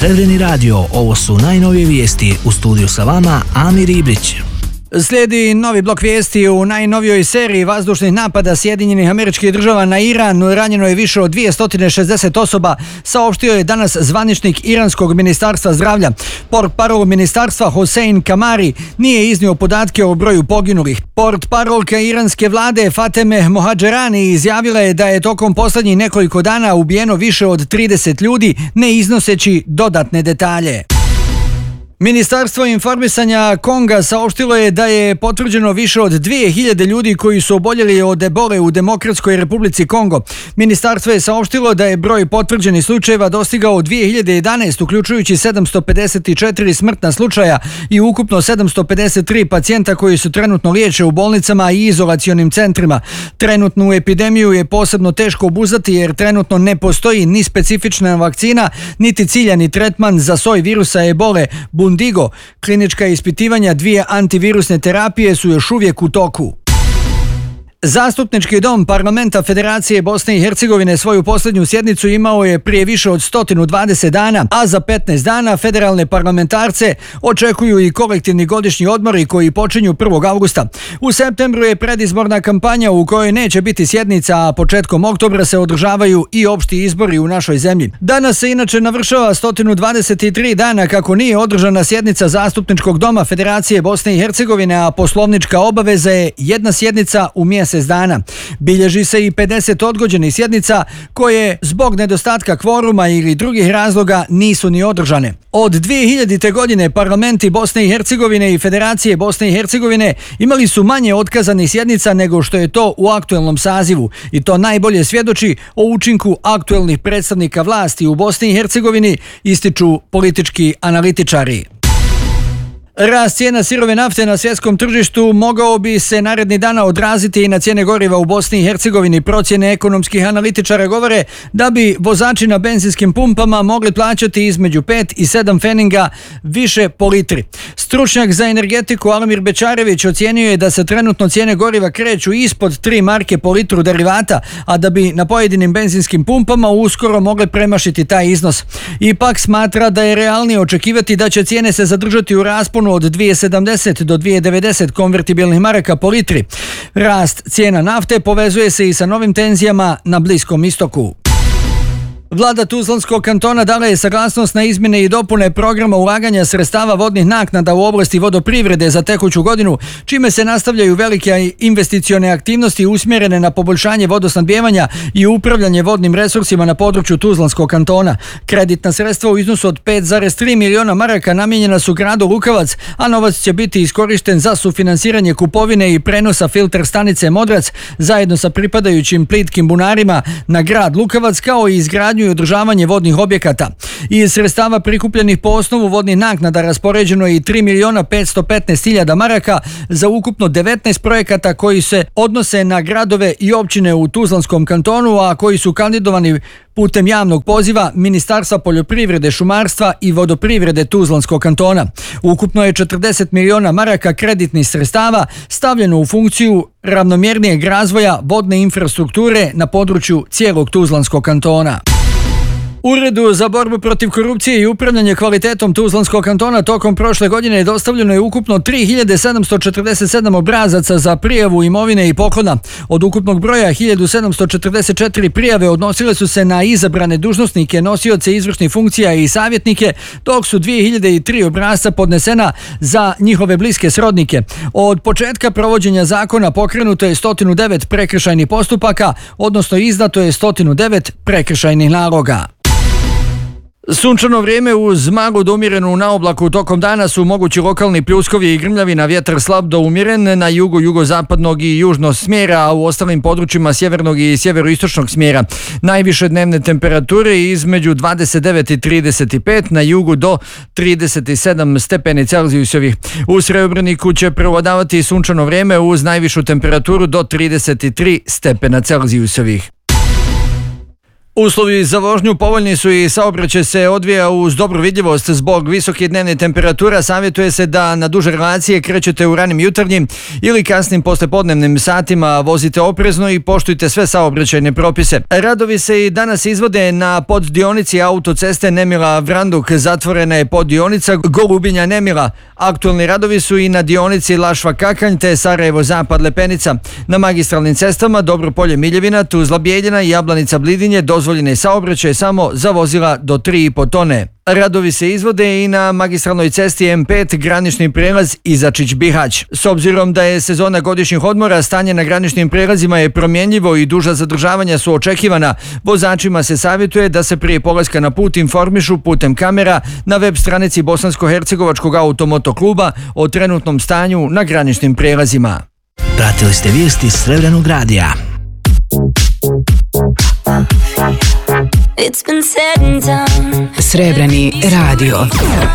Srebreni radio, ovo su najnovije vijesti. U studiju sa vama Amir Ibrić. Slijedi novi blok vijesti. U najnovijoj seriji vazdušnih napada Sjedinjenih Američkih Država na Iran ranjeno je više od 260 osoba, saopštio je danas zvaničnik Iranskog ministarstva zdravlja. Portparol ministarstva Hossein Kamari nije iznio podatke o broju poginulih. Portparolka iranske vlade Fateme Mohađerani izjavila je da je tokom posljednjih nekoliko dana ubijeno više od 30 ljudi, ne iznoseći dodatne detalje. Ministarstvo informisanja Konga saopštilo je da je potvrđeno više od 2000 ljudi koji su oboljeli od ebole u Demokratskoj Republici Kongo. Ministarstvo je saopštilo da je broj potvrđenih slučajeva dostigao 2011, uključujući 754 smrtna slučaja i ukupno 753 pacijenta koji su trenutno liječe u bolnicama i izolacionim centrima. Trenutnu epidemiju je posebno teško obuzdati jer trenutno ne postoji ni specifična vakcina, niti ciljani tretman za soj virusa ebole Bundigo. Klinička ispitivanja 2 antivirusne terapije su još uvijek u toku. Zastupnički dom Parlamenta Federacije Bosne i Hercegovine svoju posljednju sjednicu imao je prije više od 120 dana, a za 15 dana federalne parlamentarce očekuju i kolektivni godišnji odmori koji počinju 1. augusta. U septembru je predizborna kampanja u kojoj neće biti sjednica, a početkom oktobra se održavaju i opšti izbori u našoj zemlji. Danas se inače navršava 123 dana kako nije održana sjednica Zastupničkog doma Federacije Bosne i Hercegovine, a poslovnička obaveza je jedna sjednica u mjesec dana. Bilježi se i 50 odgođenih sjednica koje zbog nedostatka kvoruma ili drugih razloga nisu ni održane. Od 2000. godine parlamenti Bosne i Hercegovine i Federacije Bosne i Hercegovine imali su manje otkazanih sjednica nego što je to u aktuelnom sazivu i to najbolje svjedoči o učinku aktuelnih predstavnika vlasti u Bosni i Hercegovini, ističu politički analitičari. Rast cijena sirove nafte na svjetskom tržištu mogao bi se narednih dana odraziti i na cijene goriva u Bosni i Hercegovini. Procjene ekonomskih analitičara govore da bi vozači na benzinskim pumpama mogli plaćati između 5 i 7 pfeninga više po litri. Stručnjak za energetiku Almir Bečarević ocijenio je da se trenutno cijene goriva kreću ispod 3 marke po litru derivata, a da bi na pojedinim benzinskim pumpama uskoro mogle premašiti taj iznos. Ipak smatra da je realnije očekivati da će cijene se zadržati u rasponu od 2,70 do 2,90 konvertibilnih maraka po litri. Rast cijena nafte povezuje se i sa novim tenzijama na Bliskom istoku. Vlada Tuzlanskog kantona dala je saglasnost na izmjene i dopune programa ulaganja sredstava vodnih naknada u oblasti vodoprivrede za tekuću godinu, čime se nastavljaju velike investicione aktivnosti usmjerene na poboljšanje vodosnabdijevanja i upravljanje vodnim resursima na području Tuzlanskog kantona. Kreditna sredstva u iznosu od 5,3 miliona maraka namijenjena su gradu Lukavac, a novac će biti iskorišten za sufinansiranje kupovine i prenosa filter stanice Modrac zajedno sa pripadajućim plitkim bunarima na grad Lukavac, kao i izgradnju i održavanje vodnih objekata. Iz sredstava prikupljenih po osnovu vodnih naknada raspoređeno je i 3.515.000 maraka za ukupno 19 projekata koji se odnose na gradove i općine u Tuzlanskom kantonu, a koji su kandidovani putem javnog poziva Ministarstva poljoprivrede, šumarstva i vodoprivrede Tuzlanskog kantona. Ukupno je 40 miliona maraka kreditnih sredstava stavljeno u funkciju ravnomjernijeg razvoja vodne infrastrukture na području cijelog Tuzlanskog kantona. Uredu za borbu protiv korupcije i upravljanje kvalitetom Tuzlanskog kantona tokom prošle godine dostavljeno je ukupno 3747 obrazaca za prijavu imovine i poklona. Od ukupnog broja 1744 prijave odnosile su se na izabrane dužnosnike, nosioce izvršnih funkcija i savjetnike, dok su 2003 obrasca podnesena za njihove bliske srodnike. Od početka provođenja zakona pokrenuto je 109 prekršajnih postupaka, odnosno izdato je 109 prekršajnih naloga. Sunčano vrijeme uz maglu do umjerenu na oblaku tokom dana su mogući lokalni pljuskovi i grmljavina, vjetar slab do umjeren na jugu, jugozapadnog i južnog smjera, a u ostalim područjima sjevernog i sjeveroistočnog smjera. Najviše dnevne temperature između 29 i 35, na jugu do 37 stepeni Celzijusovih. U Srebreniku će prevladavati sunčano vrijeme uz najvišu temperaturu do 33 stepena Celzijusovih. Uslovi za vožnju povoljni su i saobraćaj se odvija uz dobru vidljivost. Zbog visoke dnevne temperatura savjetuje se da na duže relacije krećete u ranim jutarnjim ili kasnim poslepodnevnim satima, vozite oprezno i poštujte sve saobraćajne propise. Radovi se i danas izvode na poddionici autoceste Nemila-Vranduk, zatvorena je poddionica Golubinja-Nemila. Aktualni radovi su i na dionici Lašva-Kakanj te Sarajevo-Zapad-Lepenica. Na magistralnim cestama Dobropolje-Miljevina, Tuzla-Bijeljina i Jablanica-Blidinje dozvoljene saobraćaje samo za vozila do 3,5 tone. Radovi se izvode i na magistralnoj cesti M5 granični prelaz Izačić-Bihać. S obzirom da je sezona godišnjih odmora, stanje na graničnim prelazima je promjenjivo i duža zadržavanja su očekivana. Vozačima se savjetuje da se prije polaska na put informišu putem kamera na web stranici Bosansko-hercegovačkog automoto kluba o trenutnom stanju na graničnim prelazima. Pratili ste vijesti Srebrnog radija. Srebrni radio.